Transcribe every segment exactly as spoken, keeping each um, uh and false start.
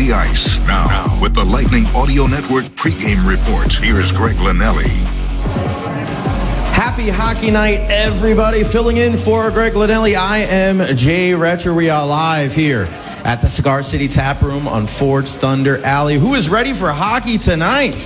the ice. Now, now, with the Lightning Audio Network pregame reports, here's Greg Linnelli. Happy hockey night, everybody. Filling in for Greg Linnelli, I am Jay Retcher. We are live here at the Cigar City Tap Room on Ford's Thunder Alley. Who is ready for hockey tonight?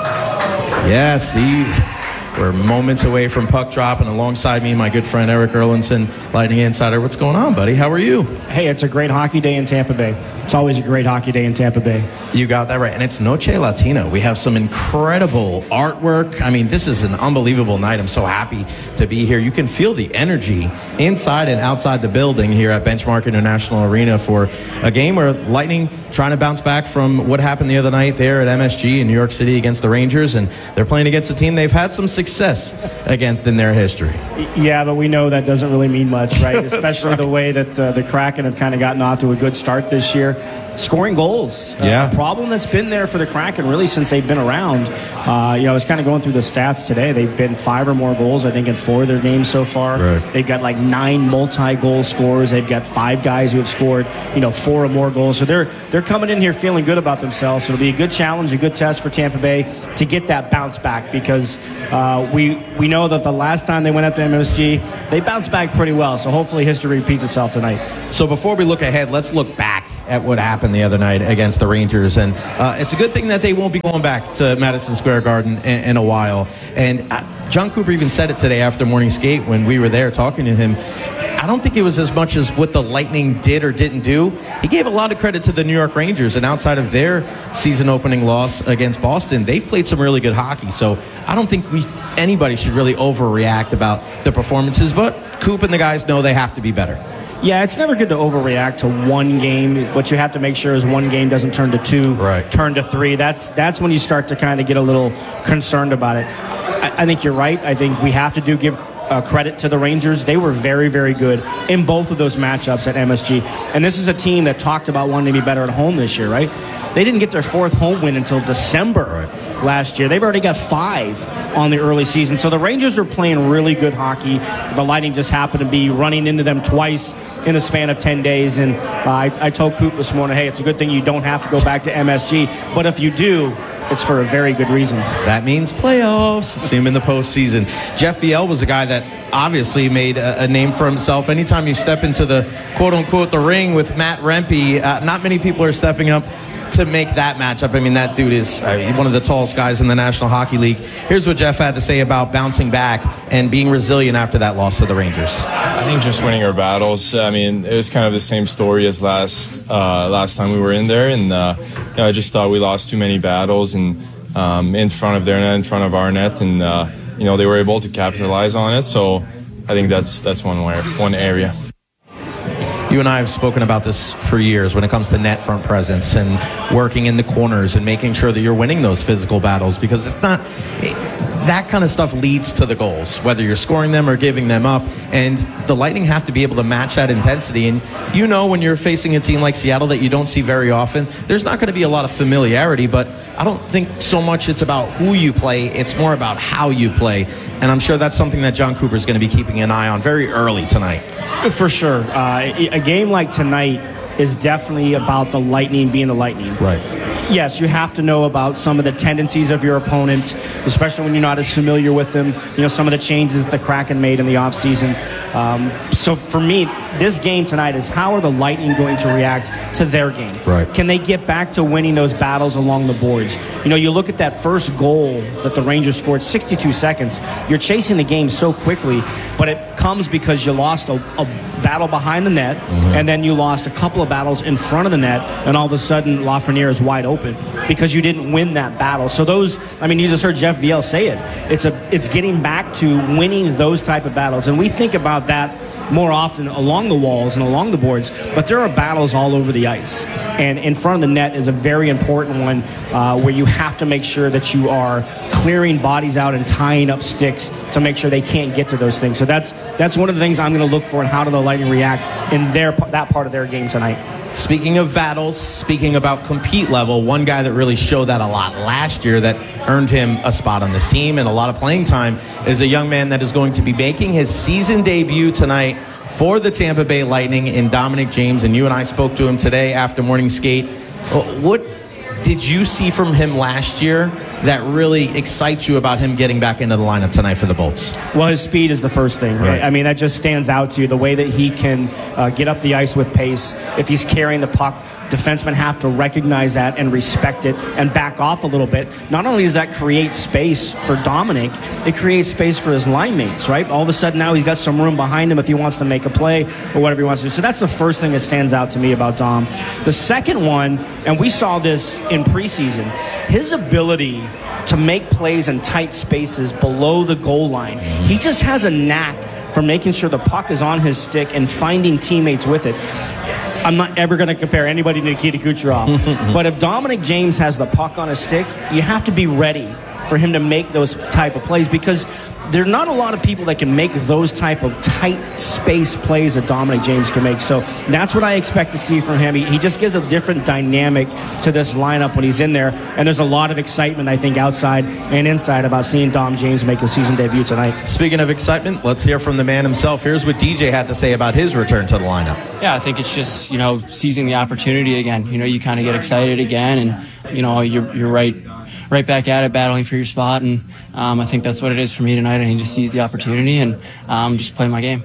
Yes, the... We're moments away from puck drop, and alongside me, my good friend Eric Erlinson, Lightning Insider. What's going on, buddy? How are you? Hey, it's a great hockey day in Tampa Bay. It's always a great hockey day in Tampa Bay. You got that right. And it's Noche Latino. We have some incredible artwork. I mean, this is an unbelievable night. I'm so happy to be here. You can feel the energy inside and outside the building here at Benchmark International Arena for a game where Lightning trying to bounce back from what happened the other night there at M S G in New York City against the Rangers. And they're playing against a team they've had some success against in their history. Yeah, but we know that doesn't really mean much, right? Especially right. the way that uh, the Kraken have kind of gotten off to a good start this year. Scoring goals. Yeah. Uh, a problem that's been there for the Kraken really since they've been around. Uh, you know, I was kind of going through the stats today. They've been five or more goals, I think, in four of their games so far. Right. They've got like nine multi-goal scorers. They've got five guys who have scored, you know, four or more goals. So they're they're coming in here feeling good about themselves. So it'll be a good challenge, a good test for Tampa Bay to get that bounce back because uh, we we know that the last time they went up to M S G, they bounced back pretty well. So hopefully history repeats itself tonight. So before we look ahead, let's look back at what happened the other night against the Rangers. And uh, it's a good thing that they won't be going back to Madison Square Garden in, in a while. And uh, John Cooper even said it today after morning skate when we were there talking to him. I don't think it was as much as what the Lightning did or didn't do. He gave a lot of credit to the New York Rangers, and outside of their season-opening loss against Boston, they've played some really good hockey. So I don't think we anybody should really overreact about the performances, but Coop and the guys know they have to be better. Yeah, it's never good to overreact to one game. What you have to make sure is one game doesn't turn to two, right. turn to three. That's that's when you start to kind of get a little concerned about it. I, I think you're right. I think we have to do give uh, credit to the Rangers. They were very, very good in both of those matchups at M S G. And this is a team that talked about wanting to be better at home this year, right? They didn't get their fourth home win until December right. last year. They've already got five on the early season. So the Rangers are playing really good hockey. The Lightning just happened to be running into them twice in the span of ten days. And uh, I, I told Coop this morning, hey, it's a good thing you don't have to go back to M S G. But if you do, it's for a very good reason. That means playoffs. See him in the postseason. Jeff Viel was a guy that obviously made a, a name for himself. Anytime you step into the quote-unquote the ring with Matt Rempe, uh, not many people are stepping up to make that matchup. I mean, that dude is uh, one of the tallest guys in the National Hockey League. Here's what Jeff had to say about bouncing back and being resilient after that loss to the Rangers. I think just winning our battles. I mean, it was kind of the same story as last uh, last time we were in there, and uh, you know, I just thought we lost too many battles and um, in front of their net, in front of our net, and uh, you know, they were able to capitalize on it. So I think that's that's one way, one area. You and I have spoken about this for years when it comes to net front presence and working in the corners and making sure that you're winning those physical battles, because it's not it, that kind of stuff leads to the goals, whether you're scoring them or giving them up. And the Lightning have to be able to match that intensity. And you know, when you're facing a team like Seattle that you don't see very often, there's not going to be a lot of familiarity, but I don't think so much it's about who you play. It's more about how you play. And I'm sure that's something that John Cooper is going to be keeping an eye on very early tonight. For sure. Uh, a game like tonight is definitely about the Lightning being the Lightning. Right. Yes, you have to know about some of the tendencies of your opponent, especially when you're not as familiar with them. You know, some of the changes that the Kraken made in the offseason. Um, so for me, this game tonight is how are the Lightning going to react to their game? Right. Can they get back to winning those battles along the boards? You know, you look at that first goal that the Rangers scored, sixty-two seconds. You're chasing the game so quickly, but it comes because you lost a, a battle behind the net, mm-hmm. and then you lost a couple of battles in front of the net, and all of a sudden Lafreniere is wide open because you didn't win that battle. So those, I mean, you just heard Jeff Viel say it. It's a, it's getting back to winning those type of battles, and we think about that more often along the walls and along the boards, but there are battles all over the ice. And in front of the net is a very important one uh, where you have to make sure that you are clearing bodies out and tying up sticks to make sure they can't get to those things. So that's that's one of the things I'm going to look for, and how do the Lightning react in their that part of their game tonight. Speaking of battles, speaking about compete level, one guy that really showed that a lot last year that earned him a spot on this team and a lot of playing time is a young man that is going to be making his season debut tonight for the Tampa Bay Lightning in Dominic James. And you and I spoke to him today after morning skate. What did you see from him last year that really excites you about him getting back into the lineup tonight for the Bolts? Well, his speed is the first thing. Right. I mean, that just stands out to you, the way that he can uh, get up the ice with pace. If he's carrying the puck, defensemen have to recognize that and respect it and back off a little bit. Not only does that create space for Dominic, it creates space for his line mates, right? All of a sudden now he's got some room behind him if he wants to make a play or whatever he wants to do. So that's the first thing that stands out to me about Dom. The second one, and we saw this in preseason, his ability to make plays in tight spaces below the goal line. He just has a knack for making sure the puck is on his stick and finding teammates with it. I'm not ever going to compare anybody to Nikita Kucherov. But if Dominic James has the puck on his stick, you have to be ready for him to make those type of plays, because there are not a lot of people that can make those type of tight space plays that Dominic James can make. So that's what I expect to see from him. He, he just gives a different dynamic to this lineup when he's in there. And there's a lot of excitement, I think, outside and inside about seeing Dom James make a season debut tonight. Speaking of excitement, let's hear from the man himself. Here's what D J had to say about his return to the lineup. Yeah, I think it's just, you know, seizing the opportunity again. You know, you kind of get excited again, and, you know, you're, you're right right back at it, battling for your spot. And um, I think that's what it is for me tonight. I need to seize the opportunity and um, just play my game.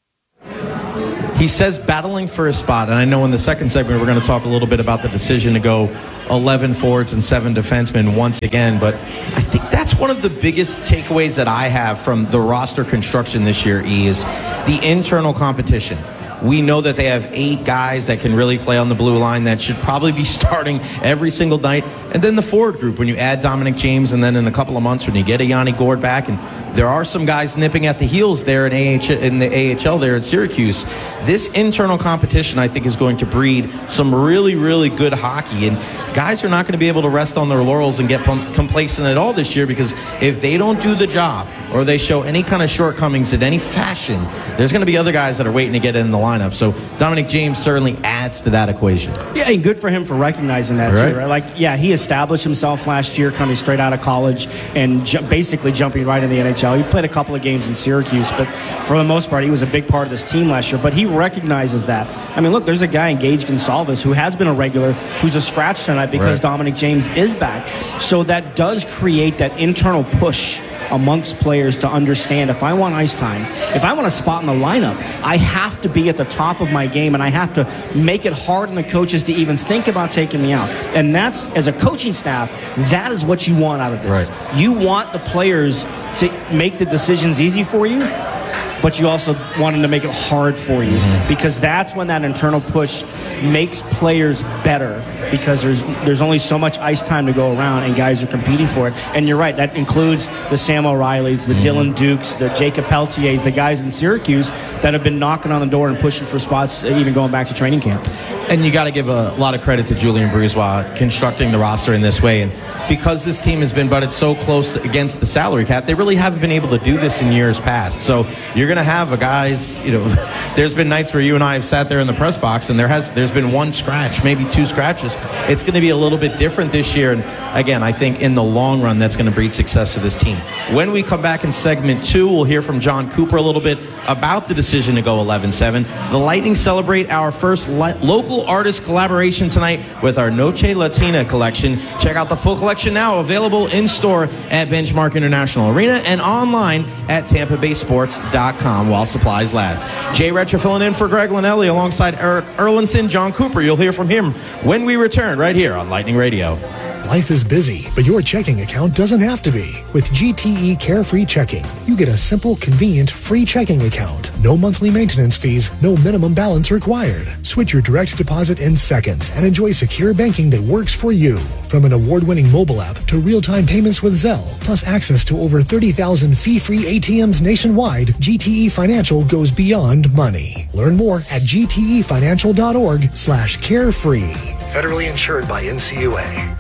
He says battling for a spot, and I know in the second segment we're going to talk a little bit about the decision to go eleven forwards and seven defensemen once again, but I think that's one of the biggest takeaways that I have from the roster construction this year is the internal competition. We know that they have eight guys that can really play on the blue line that should probably be starting every single night. And then the forward group, when you add Dominic James, and then in a couple of months when you get a Yanni Gourde back, and there are some guys nipping at the heels there in, A H, in the A H L there at Syracuse. This internal competition, I think, is going to breed some really, really good hockey. And guys are not going to be able to rest on their laurels and get complacent at all this year, because if they don't do the job or they show any kind of shortcomings in any fashion, there's going to be other guys that are waiting to get in the lineup. So Dominic James certainly adds to that equation. Yeah, and good for him for recognizing that, right. too, right? Like, yeah, he established himself last year coming straight out of college and ju- basically jumping right in the N H L. He played a couple of games in Syracuse, but for the most part, he was a big part of this team last year. But he recognizes that. I mean, look, there's a guy in Gage Gonsalves who has been a regular, who's a scratch tonight because right. Dominic James is back. So that does create that internal push amongst players to understand, if I want ice time, if I want a spot in the lineup, I have to be at the top of my game, and I have to make it hard on the coaches to even think about taking me out. And that's, as a coaching staff, that is what you want out of this. Right. You want the players to make the decisions easy for you, but you also want them to make it hard for you, mm-hmm. because that's when that internal push makes players better, because there's there's only so much ice time to go around and guys are competing for it. And you're right, that includes the Sam O'Reillys, the mm-hmm. Dylan Dukes, the Jacob Pelletiers, the guys in Syracuse that have been knocking on the door and pushing for spots, even going back to training camp. And you got to give a lot of credit to Julien BriseBois constructing the roster in this way. And because this team has been butted so close against the salary cap, they really haven't been able to do this in years past. So you're going to have a guys, you know, there's been nights where you and I have sat there in the press box and there has there's been one scratch, maybe two scratches. It's going to be a little bit different this year. And again, I think in the long run, that's going to breed success to this team. When we come back in segment two, we'll hear from John Cooper a little bit about the decision to go eleven seven. The Lightning celebrate our first li- local artist collaboration tonight with our Noche Latina collection. Check out the full collection now, available in store at Benchmark International Arena and online at tampa bay sports dot com while supplies last. Jay Retcher filling in for Greg Linnelli alongside Eric Erlinson. John Cooper, you'll hear from him when we return right here on Lightning Radio. Life is busy, but your checking account doesn't have to be. With G T E Carefree Checking, you get a simple, convenient, free checking account. No monthly maintenance fees, no minimum balance required. Switch your direct deposit in seconds and enjoy secure banking that works for you. From an award-winning mobile app to real-time payments with Zelle, plus access to over thirty thousand fee-free A T Ms nationwide, G T E Financial goes beyond money. Learn more at g t e financial dot org slash carefree. Federally insured by N C U A.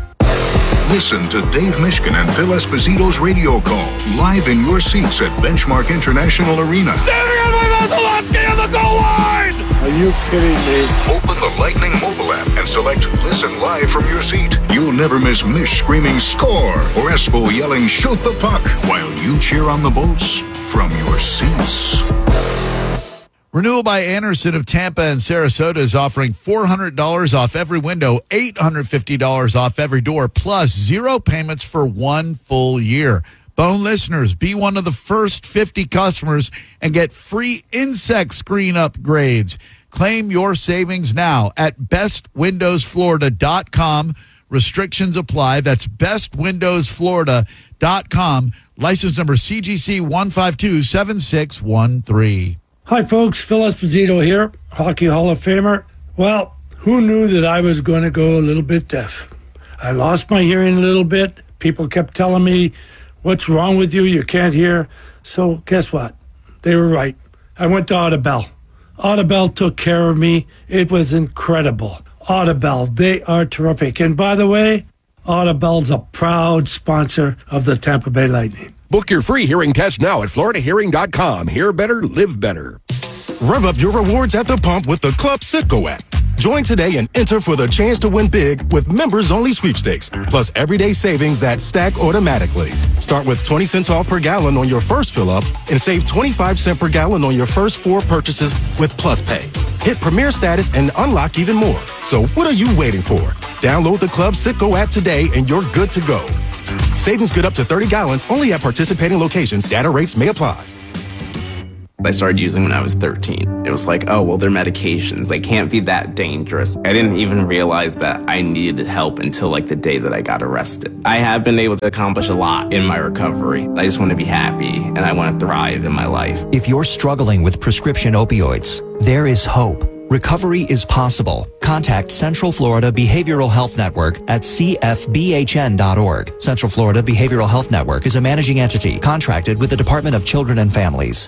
Listen to Dave Mishkin and Phil Esposito's radio call live in your seats at Benchmark International Arena. Standing on my Vasilevsky on the goal line! Are you kidding me? Open the Lightning mobile app and select Listen Live from your seat. You'll never miss Mish screaming score or Espo yelling shoot the puck while you cheer on the Bolts from your seats. Renewal by Anderson of Tampa and Sarasota is offering four hundred dollars off every window, eight hundred fifty dollars off every door, plus zero payments for one full year. Bone listeners, be one of the first fifty customers and get free insect screen upgrades. Claim your savings now at best windows florida dot com. Restrictions apply. That's best windows florida dot com. License number C G C one five two seven six one three. Hi, folks. Phil Esposito here, Hockey Hall of Famer. Well, who knew that I was going to go a little bit deaf? I lost my hearing a little bit. People kept telling me, what's wrong with you? You can't hear. So guess what? They were right. I went to Audibel. Audibel took care of me. It was incredible. Audibel, they are terrific. And by the way, Audibel's a proud sponsor of the Tampa Bay Lightning. Book your free hearing test now at florida hearing dot com. Hear better, live better. Rev up your rewards at the pump with the Club Citgo app. Join today and enter for the chance to win big with members-only sweepstakes, plus everyday savings that stack automatically. Start with twenty cents off per gallon on your first fill-up and save twenty-five cents per gallon on your first four purchases with Plus Pay. Hit Premier status and unlock even more. So what are you waiting for? Download the Club Citgo app today and you're good to go. Savings good up to thirty gallons only at participating locations. Data rates may apply. I started using when I was thirteen. It was like, oh, well, they're medications. They can't be that dangerous. I didn't even realize that I needed help until like the day that I got arrested. I have been able to accomplish a lot in my recovery. I just want to be happy and I want to thrive in my life. If you're struggling with prescription opioids, there is hope. Recovery is possible. Contact Central Florida Behavioral Health Network at c f b h n dot org. Central Florida Behavioral Health Network is a managing entity contracted with the Department of Children and Families.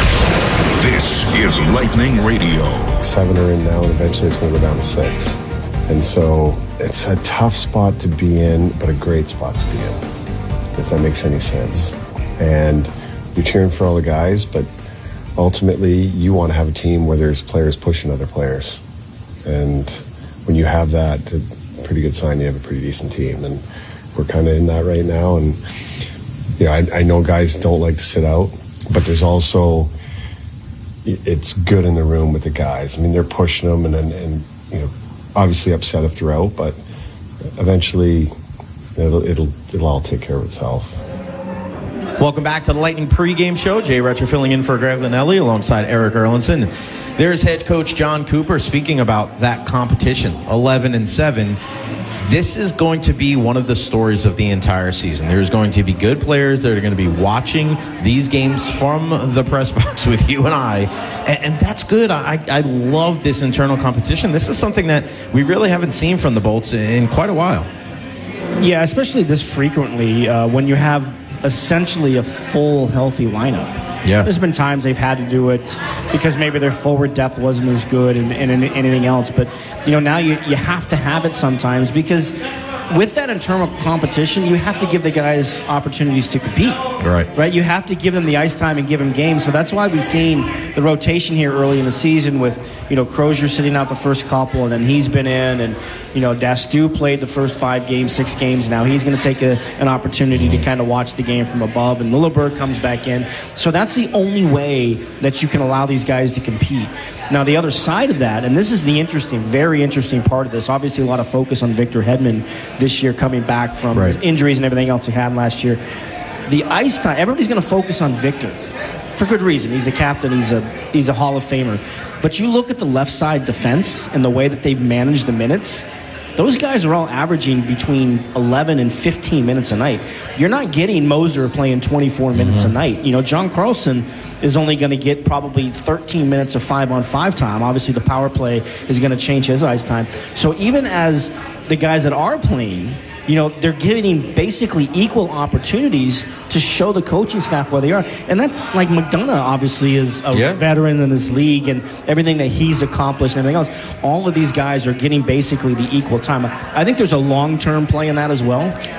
This is Lightning Radio. Seven are in now, and eventually it's going to go down to six. And so it's a tough spot to be in, but a great spot to be in, if that makes any sense. And you're cheering for all the guys, but ultimately you want to have a team where there's players pushing other players. And when you have that, it's a pretty good sign you have a pretty decent team. And we're kind of in that right now. And yeah, I, I know guys don't like to sit out, but there's also, it's good in the room with the guys. I mean, they're pushing them and, and, and you know, obviously upset if they're out, but eventually it'll, it'll, it'll all take care of itself. Welcome back to the Lightning pregame show. Jay Retcher filling in for Greg Linelli alongside Eric Erlinson. There's head coach John Cooper speaking about that competition, eleven and seven. This is going to be one of the stories of the entire season. There's going to be good players that are going to be watching these games from the press box with you and I, and, and that's good. I, I love this internal competition. This is something that we really haven't seen from the Bolts in quite a while. Yeah, especially this frequently uh, when you have essentially a full, healthy lineup. Yeah. There's been times they've had to do it because maybe their forward depth wasn't as good and, and, and anything else. But, you know, now you, you have to have it sometimes because with that internal competition, you have to give the guys opportunities to compete. Right. Right? You have to give them the ice time and give them games. So that's why we've seen the rotation here early in the season with, you know, Crozier sitting out the first couple, and then he's been in, and, you know, Dastu played the first five games, six games. Now he's going to take a, an opportunity to kind of watch the game from above, and Lilleberg comes back in. So that's the only way that you can allow these guys to compete. Now, the other side of that, and this is the interesting, very interesting part of this, obviously a lot of focus on Victor Hedman this year coming back from right. his injuries and everything else he had last year. The ice time, everybody's going to focus on Victor for good reason. He's the captain. He's a he's a Hall of Famer. But you look at the left side defense and the way that they've managed the minutes, those guys are all averaging between eleven and fifteen minutes a night. You're not getting Moser playing twenty-four minutes mm-hmm. a night. You know, John Carlson is only going to get probably thirteen minutes of five-on-five time. Obviously, the power play is going to change his ice time. So even as the guys that are playing, you know, they're getting basically equal opportunities to show the coaching staff where they are. And that's like McDonough obviously is a yeah. veteran in this league and everything that he's accomplished and everything else. All of these guys are getting basically the equal time. I think there's a long-term play in that as well.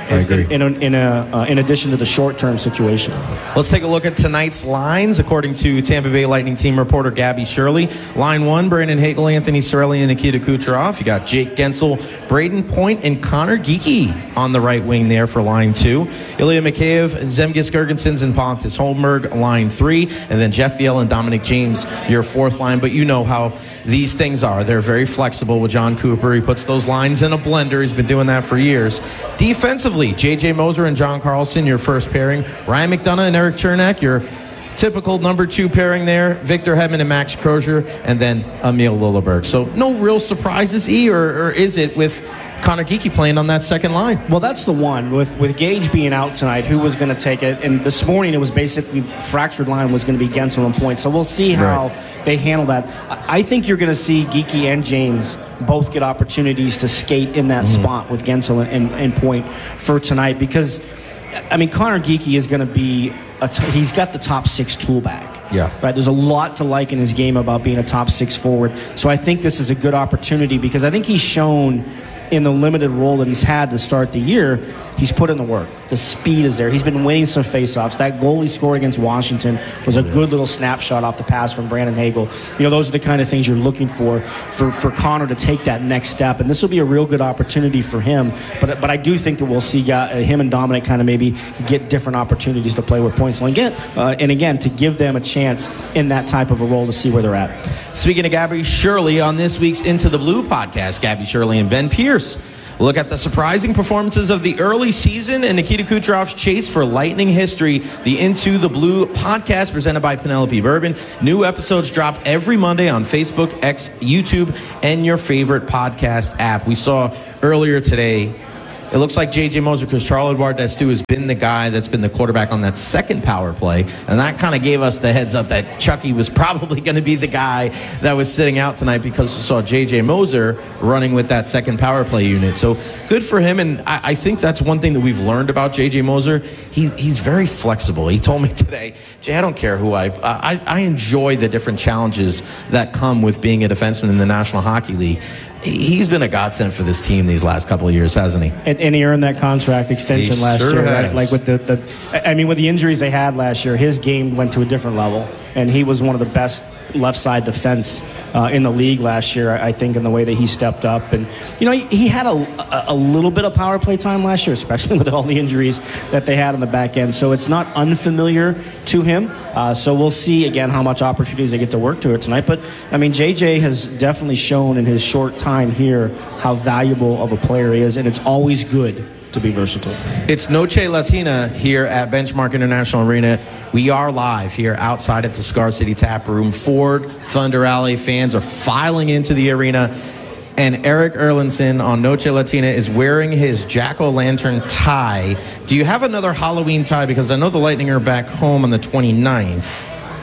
I agree. In, in, a, in, a, uh, in addition to the short-term situation. Let's take a look at tonight's lines. According to Tampa Bay Lightning team reporter Gabby Shirley, line one, Brandon Hagel, Anthony Cirelli, and Nikita Kucherov. You got Jake Gensel, Braden Point, and Connor Geekie on the right wing there for line two. Ilya Mikheyev, Zemgus Girgensons, and Pontus Holmberg, line three. And then Jeff Viel and Dominic James, your fourth line. But you know how these things are. They're very flexible with John Cooper. He puts those lines in a blender. He's been doing that for years. Defensively, J J Moser and John Carlson, your first pairing. Ryan McDonough and Eric Chernak, your typical number two pairing there. Victor Hedman and Max Crozier, and then Emil Lilleberg. So no real surprises, E, or, or is it with Connor Geekie playing on that second line? Well, that's the one. With with Gage being out tonight, who was going to take it? And this morning, it was basically fractured line was going to be Gensel and Point. So we'll see how right. they handle that. I think you're going to see Geekie and James both get opportunities to skate in that mm-hmm. spot with Gensel and, and Point for tonight because, I mean, Connor Geekie is going to be a t- he's got the top six tool bag. Yeah. Right. There's a lot to like in his game about being a top six forward. So I think this is a good opportunity because I think he's shown in the limited role that he's had to start the year, he's put in the work. The speed is there. He's been winning some faceoffs. That goal he scored against Washington was a good little snapshot off the pass from Brandon Hagel. You know, those are the kind of things you're looking for, for for Connor to take that next step. And this will be a real good opportunity for him. But but I do think that we'll see uh, him and Dominic kind of maybe get different opportunities to play with points. And again, uh, and again, to give them a chance in that type of a role to see where they're at. Speaking of Gabby Shirley, on this week's Into the Blue podcast, Gabby Shirley and Ben Pierce look at the surprising performances of the early season and Nikita Kucherov's chase for Lightning history. The Into the Blue podcast presented by Penelope Bourbon. New episodes drop every Monday on Facebook, X, YouTube, and your favorite podcast app. We saw earlier today, it looks like J J Moser, because Charles-Edouard Destoux has been the guy that's been the quarterback on that second power play, and that kind of gave us the heads up that Chucky was probably going to be the guy that was sitting out tonight because we saw J J Moser running with that second power play unit. So good for him, and I, I think that's one thing that we've learned about J J Moser. He, he's very flexible. He told me today, Jay, I don't care who I, I... I enjoy the different challenges that come with being a defenseman in the National Hockey League. He's been a godsend for this team these last couple of years, hasn't he? And, and he earned that contract extension he last sure year, has. right? Like with the, the, I mean, with the injuries they had last year, his game went to a different level, and he was one of the best left side defense uh, in the league last year, I think, in the way that he stepped up. And, you know, he, he had a, a little bit of power play time last year, especially with all the injuries that they had on the back end. So it's not unfamiliar to him. Uh, so we'll see, again, how much opportunities they get to work to it tonight. But, I mean, J J has definitely shown in his short time here how valuable of a player he is, and it's always good to be versatile. It's Noche Latina here at Benchmark International Arena. We are live here outside at the Cigar City Tap Room. Ford Thunder Alley fans are filing into the arena, and Eric Erlandson on Noche Latina is wearing his jack-o'-lantern tie. Do you have another Halloween tie? Because I know the Lightning are back home on the twenty-ninth.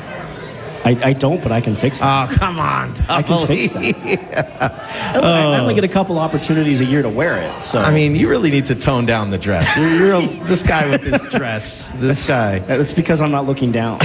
I, I don't, but I can fix that. Oh, come on. I can fix that. oh. I only get a couple opportunities a year to wear it. So I mean, you really need to tone down the dress. You're, you're a, this guy with this dress. This guy. It's because I'm not looking down.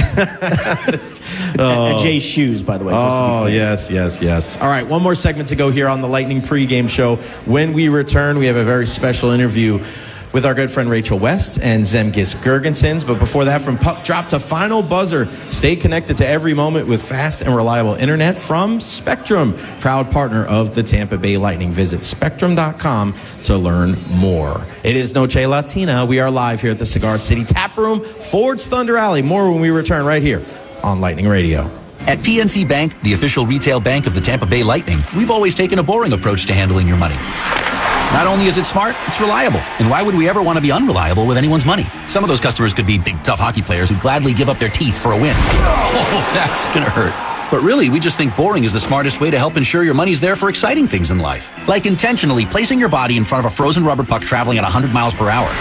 oh. At Jay's shoes, by the way. Oh, yes, yes, yes. All right, one more segment to go here on the Lightning pregame show. When we return, we have a very special interview with our good friend Rachel West and Zemgus Girgensons. But before that, from puck drop to final buzzer, stay connected to every moment with fast and reliable internet from Spectrum, proud partner of the Tampa Bay Lightning. Visit spectrum dot com to learn more. It is Noche Latina. We are live here at the Cigar City Tap Room, Ford's Thunder Alley. More when we return right here on Lightning Radio. At P N C Bank, the official retail bank of the Tampa Bay Lightning, we've always taken a boring approach to handling your money. Not only is it smart, it's reliable. And why would we ever want to be unreliable with anyone's money? Some of those customers could be big, tough hockey players who gladly give up their teeth for a win. Oh, that's going to hurt. But really, we just think boring is the smartest way to help ensure your money's there for exciting things in life. Like intentionally placing your body in front of a frozen rubber puck traveling at one hundred miles per hour.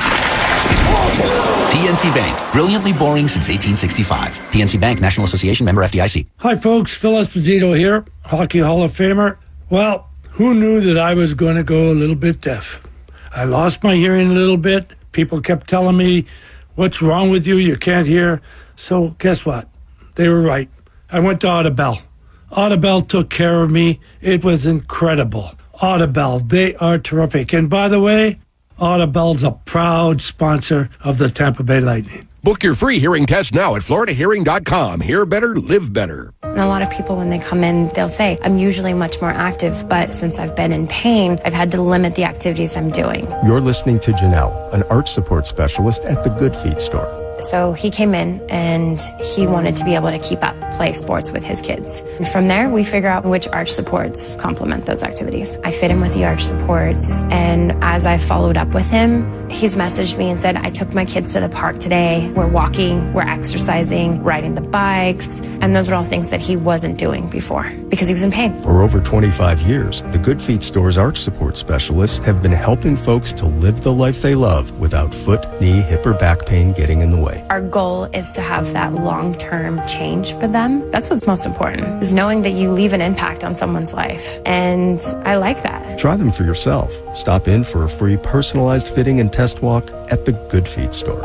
P N C Bank. Brilliantly boring since eighteen sixty-five. P N C Bank, National Association, member F D I C. Hi, folks. Phil Esposito here, Hockey Hall of Famer. Well, who knew that I was going to go a little bit deaf? I lost my hearing a little bit. People kept telling me, what's wrong with you? You can't hear. So guess what? They were right. I went to Audibel. Audibel took care of me. It was incredible. Audibel, they are terrific. And by the way, Audibel's a proud sponsor of the Tampa Bay Lightning. Book your free hearing test now at Florida Hearing dot com. Hear better, live better. And a lot of people, when they come in, they'll say, I'm usually much more active, but since I've been in pain, I've had to limit the activities I'm doing. You're listening to Janelle, an arch support specialist at the Good Feet store. So he came in and he wanted to be able to keep up, play sports with his kids. And from there, we figure out which arch supports complement those activities. I fit him with the arch supports. And as I followed up with him, he's messaged me and said, I took my kids to the park today. We're walking, we're exercising, riding the bikes. And those are all things that he wasn't doing before because he was in pain. For over twenty-five years, the Good Feet store's arch support specialists have been helping folks to live the life they love without foot, knee, hip, or back pain getting in the way. Our goal is to have that long-term change for them. That's what's most important, is knowing that you leave an impact on someone's life. And I like that. Try them for yourself. Stop in for a free personalized fitting and test walk at the Good Feet store.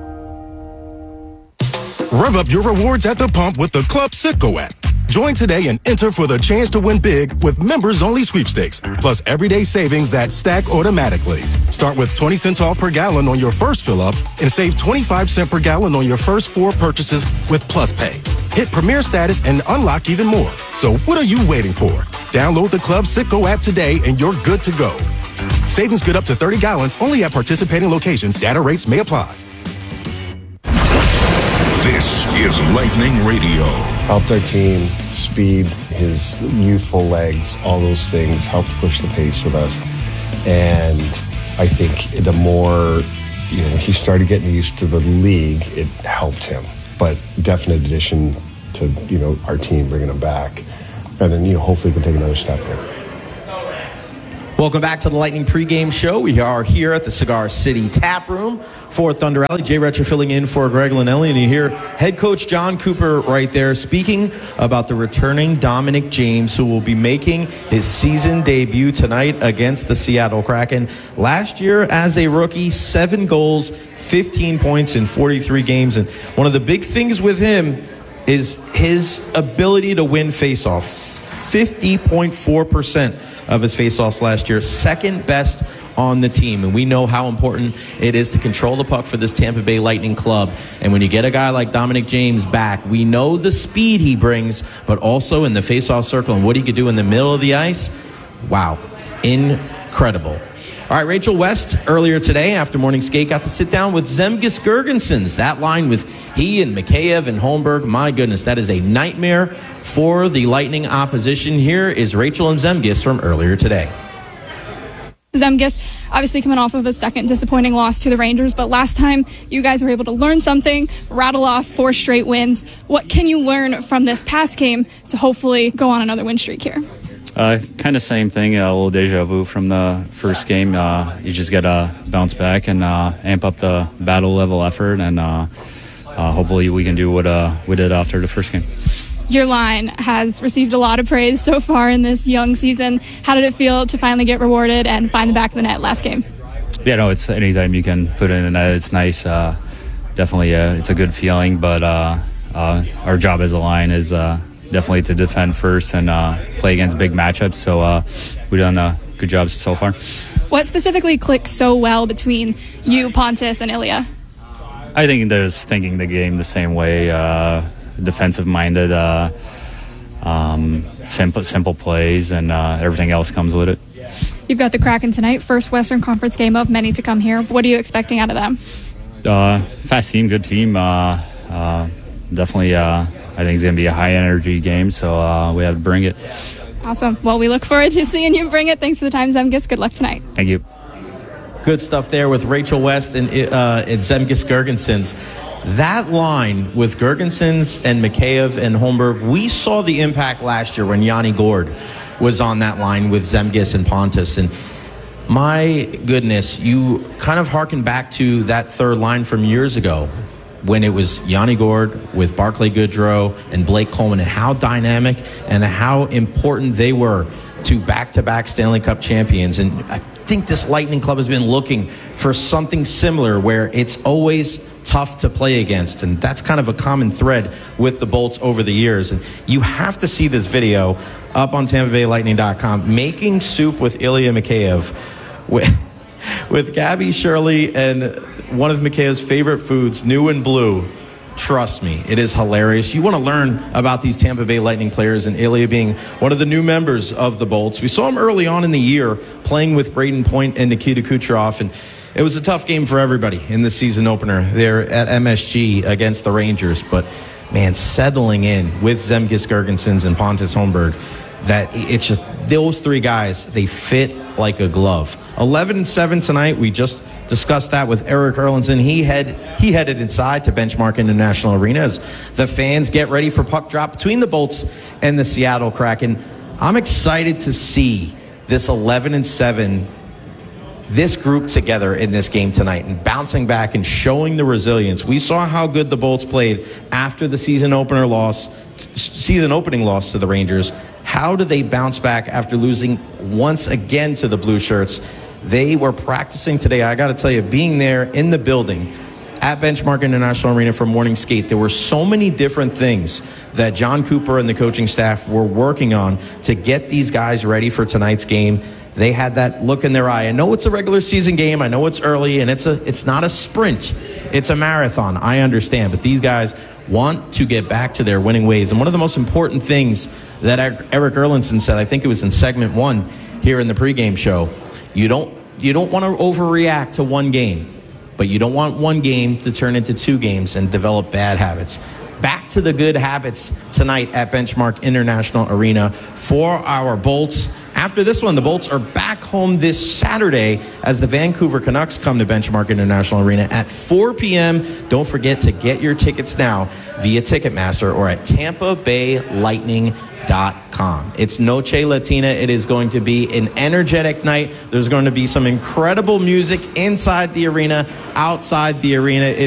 Rev up your rewards at the pump with the Club Citgo app. Join today and enter for the chance to win big with members-only sweepstakes, plus everyday savings that stack automatically. Start with twenty cents off per gallon on your first fill-up and save twenty-five cents per gallon on your first four purchases with Plus Pay. Hit Premier status and unlock even more. So what are you waiting for? Download the Club Citgo app today and you're good to go. Savings good up to thirty gallons only at participating locations. Data rates may apply. This is Lightning Radio. Helped our team, speed, his youthful legs, all those things helped push the pace with us. And I think the more, you know, he started getting used to the league, it helped him. But definite addition to, you know, our team bringing him back. And then, you know, hopefully we can take another step here. Welcome back to the Lightning pregame show. We are here at the Cigar City Tap Room for Thunder Alley. Jay Retcher filling in for Greg Linelli, and you hear head coach John Cooper right there speaking about the returning Dominic James, who will be making his season debut tonight against the Seattle Kraken. Last year as a rookie, seven goals, fifteen points in forty-three games, and one of the big things with him is his ability to win faceoff. fifty point four percent of his faceoffs last year, second best on the team. And we know how important it is to control the puck for this Tampa Bay Lightning club. And when you get a guy like Dominic James back, we know the speed he brings, but also in the faceoff circle and what he could do in the middle of the ice. Wow, incredible. All right, Rachel West, earlier today after morning skate, got to sit down with Zemgus Girgensons. That line with he and Mikheyev and Holmberg, my goodness, that is a nightmare for the Lightning opposition. Here is Rachel and Zemgus from earlier today. Zemgus, obviously coming off of a second disappointing loss to the Rangers, but last time you guys were able to learn something, rattle off four straight wins. What can you learn from this past game to hopefully go on another win streak here? Uh, kind of same thing, a little deja vu from the first game. Uh, you just got to bounce back and uh, amp up the battle level effort, and uh, uh, hopefully we can do what uh, we did after the first game. Your line has received a lot of praise so far in this young season. How did it feel to finally get rewarded and find the back of the net last game? Yeah, no, it's anytime you can put it in the net, it's nice. Uh, definitely, uh, it's a good feeling, but uh, uh, our job as a line is uh, definitely to defend first and uh, play against big matchups. So uh, we've done a good job so far. What specifically clicked so well between you, Pontus, and Ilya? I think there's thinking the game the same way, uh, defensive-minded, uh, um, simple, simple plays, and uh, everything else comes with it. You've got the Kraken tonight, first Western Conference game of many to come here. What are you expecting out of them? Uh, fast team, good team. Uh, uh, definitely, uh, I think it's going to be a high-energy game, so uh, we have to bring it. Awesome. Well, we look forward to seeing you bring it. Thanks for the time, Zemgus. Good luck tonight. Thank you. Good stuff there with Rachel West and, uh, and Zemgus Girgensons. That line with Girgensons and Mikheyev and Holmberg, we saw the impact last year when Yanni Gourde was on that line with Zemgus and Pontus. And my goodness, you kind of harken back to that third line from years ago when it was Yanni Gourde with Barclay Goodrow and Blake Coleman, and how dynamic and how important they were to back-to-back Stanley Cup champions. And I think this Lightning Club has been looking for something similar where it's always tough to play against, and that's kind of a common thread with the Bolts over the years. And you have to see this video up on Tampa Bay Lightning dot com, making soup with Ilya Mikheyev. with Gabby Shirley and one of Mikaya's favorite foods, New and Blue. Trust me, it is hilarious. You want to learn about these Tampa Bay Lightning players, and Ilya being one of the new members of the Bolts. We saw him early on in the year playing with Braden Point and Nikita Kucherov, and it was a tough game for everybody in the season opener there at M S G against the Rangers. But, man, settling in with Zemgus Girgensons and Pontus Holmberg, that it's just those three guys, they fit like a glove. eleven and seven tonight. We just discussed that with Eric Erlandson. He head he headed inside to Benchmark International Arena as the fans get ready for puck drop between the Bolts and the Seattle Kraken. I'm excited to see this eleven and seven, this group together in this game tonight and bouncing back and showing the resilience. We saw how good the Bolts played after the season opener loss, season opening loss to the Rangers. How do they bounce back after losing once again to the Blue Shirts? They were practicing today. I got to tell you, being there in the building at Benchmark International Arena for morning skate, there were so many different things that John Cooper and the coaching staff were working on to get these guys ready for tonight's game. They had that look in their eye. I know it's a regular season game. I know it's early, and it's a it's not a sprint. It's a marathon. I understand. But these guys want to get back to their winning ways. And one of the most important things that Eric Erlandson said, I think it was in segment one here in the pregame show, you don't you don't want to overreact to one game, but you don't want one game to turn into two games and develop bad habits. Back to the good habits tonight at Benchmark International Arena for our Bolts. After this one, the Bolts are back home this Saturday as the Vancouver Canucks come to Benchmark International Arena at four p.m. Don't forget to get your tickets now via Ticketmaster or at tampa bay lightning dot com. It's Noche Latina. It is going to be an energetic night. There's going to be some incredible music inside the arena, outside the arena. It